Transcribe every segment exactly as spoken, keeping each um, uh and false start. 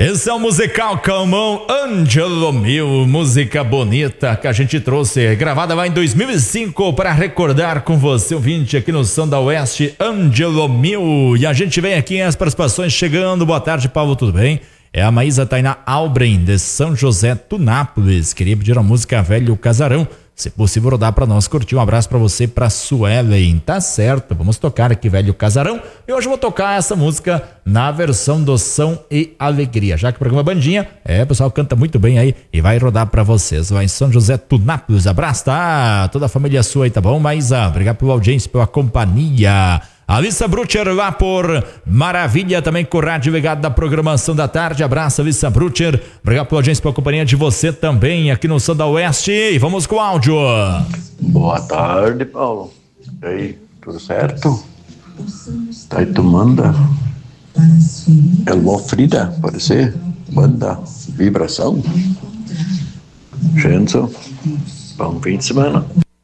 Missão musical Calmon, Ângelo Mil, música bonita que a gente trouxe, gravada lá em dois mil e cinco para recordar com você, ouvinte, aqui no Som da Oeste, Ângelo Mil. E a gente vem aqui as participações chegando. Boa tarde, Paulo, tudo bem? É a Maísa Tainá Albren, de São José, Tunápolis. Queria pedir a música Velho Casarão. Se possível, rodar para nós curtir. Um abraço para você, para Suelen. Tá certo, vamos tocar aqui Velho Casarão. E hoje eu vou tocar essa música na versão do Som e Alegria. Já que o programa Bandinha, é, o pessoal canta muito bem aí e vai rodar para vocês. Vai em São José, Tunápolis. Abraço, tá? Toda a família sua aí, tá bom, Maísa? Obrigado pela audiência, pela companhia. Alissa Brutcher lá por Maravilha, também com o rádio ligado da programação da tarde. Abraço, Alissa Brutcher. Obrigado pela audiência, pela companhia de você também aqui no Som da Oeste. E vamos com o áudio. Boa tarde, Paulo. E aí, tudo certo? Tá aí, tu manda Elmo Frida, pode ser? Manda vibração. Genso, bom fim de semana.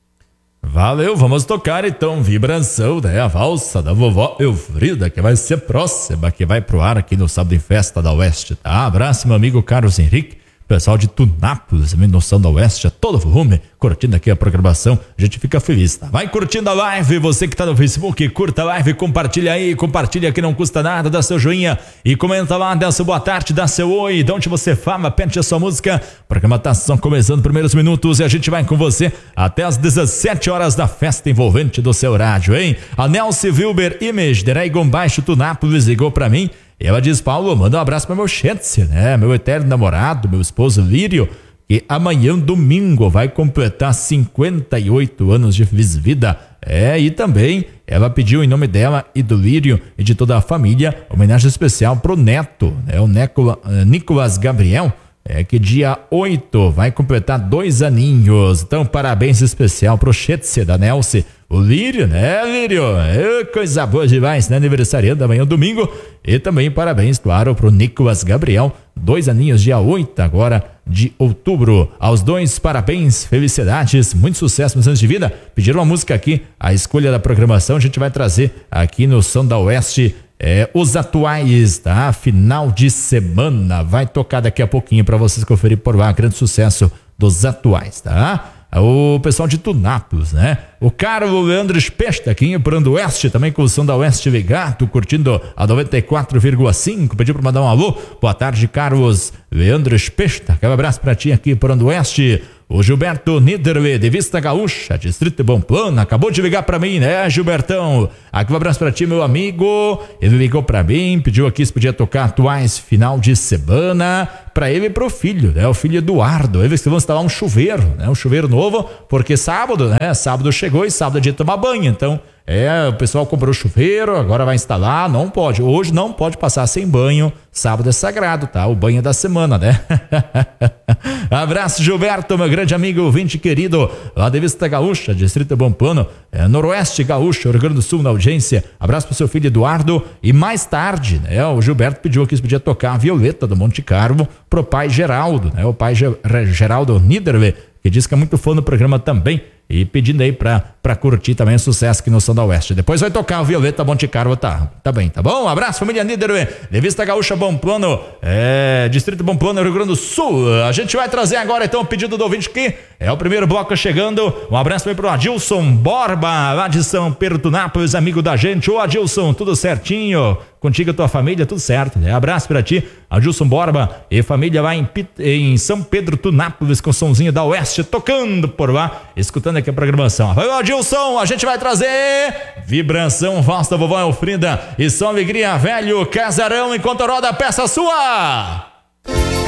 Valeu, vamos tocar então Vibração, né? A valsa da vovó Elfrida, que vai ser próxima, que vai pro ar aqui no Sábado em Festa da Oeste, tá? Abraço, meu amigo Carlos Henrique, pessoal de Tunápolis, no Som da Oeste, a todo volume, curtindo aqui a programação, a gente fica feliz, tá? Vai curtindo a live, você que tá no Facebook, curta a live, compartilha aí, compartilha que não custa nada, dá seu joinha e comenta lá, dá seu boa tarde, dá seu oi, de onde você fala, pede a sua música. O programa tá só começando, primeiros minutos, e a gente vai com você até as dezessete horas da festa envolvente do seu rádio, hein? A Nelce Wilber Image, de Reigon Baixo, Tunápolis, ligou pra mim. E ela diz: Paulo, manda um abraço para meu Chetsi, né? Meu eterno namorado, meu esposo Lírio, que amanhã, domingo, vai completar cinquenta e oito anos de feliz vida. É, e também ela pediu em nome dela e do Lírio e de toda a família, homenagem especial pro neto, né? O Neco, Nicolas Gabriel, é, que dia oito vai completar dois aninhos. Então, parabéns especial pro Chetsi da Nelce. O Lírio, né, Lírio? É coisa boa demais, né? Aniversariando amanhã, domingo. E também parabéns, claro, pro Nicolas Gabriel. Dois aninhos, dia oito agora de outubro. Aos dois, parabéns, felicidades, muito sucesso nos anos de vida. Pediram uma música aqui, a escolha da programação. A gente vai trazer aqui no Som da Oeste é, os atuais, tá? Final de semana. Vai tocar daqui a pouquinho para vocês conferir por lá. Grande sucesso dos atuais, tá? O pessoal de Tunápolis, né? O Carlos Leandro Spesta aqui em Prando Oeste, também com o Som da Oeste ligado, curtindo a noventa e quatro vírgula cinco. Pediu para mandar um alô. Boa tarde, Carlos Leandro Spesta. Aquele abraço para ti aqui em Prando Oeste. O Gilberto Niederle, de Vista Gaúcha, Distrito de Bom Plano, acabou de ligar pra mim, né, Gilbertão? Aqui um abraço pra ti, meu amigo. Ele ligou pra mim, pediu aqui se podia tocar atuais final de semana pra ele e pro filho, né, o filho Eduardo. Eles vão instalar um chuveiro, né, um chuveiro novo, porque sábado, né, sábado chegou e sábado é dia de tomar banho, então... É, o pessoal comprou o chuveiro, agora vai instalar, não pode, hoje não pode passar sem banho, sábado é sagrado, tá? O banho é da semana, né? Abraço, Gilberto, meu grande amigo, ouvinte querido, lá de Vista Gaúcha, Distrito Bom Plano, é, Noroeste Gaúcho, Rio Grande do Sul, na audiência. Abraço pro seu filho Eduardo. E mais tarde, né, o Gilberto pediu aqui se podia tocar a Violeta do Monte Carmo pro pai Geraldo, né? O pai Ge- Geraldo Niederle, que diz que é muito fã do programa também. E pedindo aí pra, pra curtir também o sucesso aqui no Som da Oeste. Depois vai tocar o Violeta Monte Carlo, tá? Tá bem, tá bom? Um abraço, família Niederle, de Vista Gaúcha, Bom Plano, é, Distrito Bom Plano, Rio Grande do Sul. A gente vai trazer agora então o pedido do ouvinte que é o primeiro bloco chegando. Um abraço aí pro Adilson Borba, lá de São Pedro Tunápolis, amigo da gente. Ô Adilson, tudo certinho? Contigo e tua família, tudo certo, né? Abraço pra ti, Adilson Borba e família lá em, em São Pedro Tunápolis, com o somzinho da Oeste, tocando por lá, escutando aqui a programação. Vai, Adilson, a gente vai trazer Vibração, Valsa da Vovó Elfrida e Só Alegria, Velho Casarão, enquanto roda a peça sua.